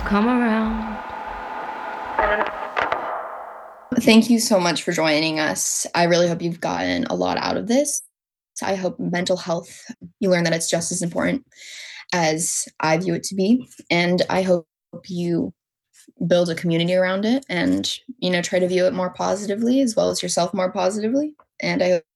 come around. Thank you so much for joining us. I really hope you've gotten a lot out of this. I hope mental health, you learn that it's just as important as I view it to be. And I hope you build a community around it and, try to view it more positively as well as yourself more positively. And I